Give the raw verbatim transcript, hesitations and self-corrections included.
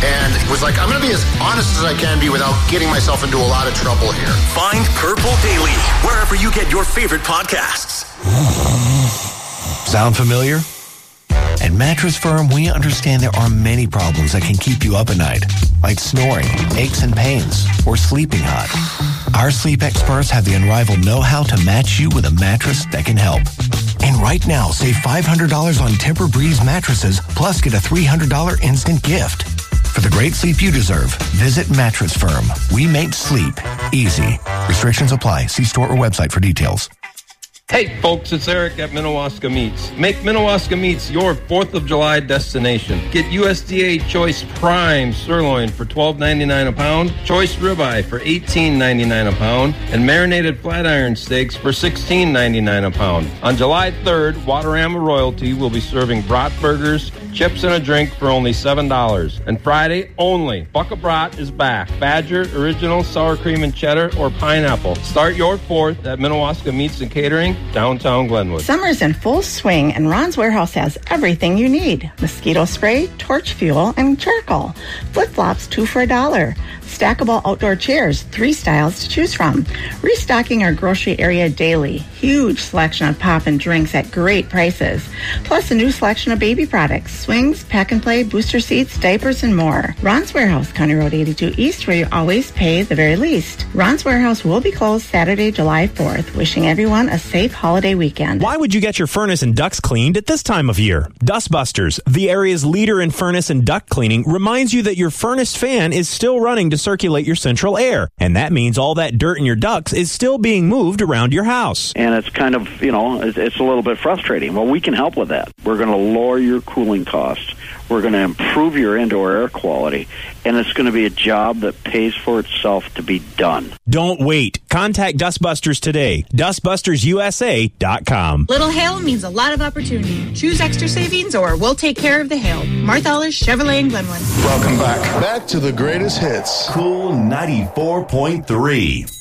and was like, I'm going to be as honest as I can be without getting myself into a lot of trouble here. Find Purple Daily wherever you get your favorite podcasts. Sound familiar? At Mattress Firm, we understand there are many problems that can keep you up at night, like snoring, aches and pains, or sleeping hot. Our sleep experts have the unrivaled know-how to match you with a mattress that can help. And right now, save five hundred dollars on Tempur-Breeze mattresses, plus get a three hundred dollars instant gift. For the great sleep you deserve, visit Mattress Firm. We make sleep easy. Restrictions apply. See store or website for details. Hey folks, it's Eric at Minnewaska Meats. Make Minnewaska Meats your fourth of July destination. Get U S D A Choice Prime Sirloin for twelve ninety-nine a pound, Choice Ribeye for eighteen ninety-nine a pound, and marinated flat iron steaks for sixteen ninety-nine a pound. On July third, Waterama Royalty will be serving brat burgers, chips, and a drink for only seven dollars. And Friday only, Buck-a Brat is back. Badger, Original, Sour Cream and Cheddar, or Pineapple. Start your fourth at Minnewaska Meats and Catering, downtown Glenwood. Summer's in full swing, and Ron's Warehouse has everything you need. Mosquito spray, torch fuel, and charcoal. Flip-flops, two for a dollar. Stackable outdoor chairs, three styles to choose from. Restocking our grocery area daily. Huge selection of pop and drinks at great prices. Plus a new selection of baby products, swings, pack and play, booster seats, diapers, and more. Ron's Warehouse, County Road eighty-two East, where you always pay the very least. Ron's Warehouse will be closed Saturday, July fourth. Wishing everyone a safe holiday weekend. Why would you get your furnace and ducts cleaned at this time of year? Dustbusters, the area's leader in furnace and duct cleaning, reminds you that your furnace fan is still running to circulate your central air. And that means all that dirt in your ducts is still being moved around your house. And it's kind of, you know, it's, it's a little bit frustrating. Well, we can help with that. We're going to lower your cooling costs. We're going to improve your indoor air quality. And it's going to be a job that pays for itself to be done. Don't wait. Contact Dustbusters today. dust busters u s a dot com. Little hail means a lot of opportunity. Choose extra savings or we'll take care of the hail. Martha Ellis Chevrolet in Glenwood. Welcome back. Back to the greatest hits. Cool ninety-four point three.